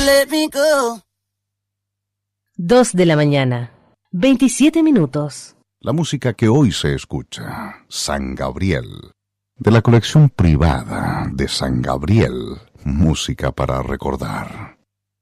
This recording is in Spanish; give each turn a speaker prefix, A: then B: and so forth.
A: let me go.
B: 2 de la mañana, 27 minutos.
C: La música que hoy se escucha, San Gabriel, de la colección privada de San Gabriel, música para recordar.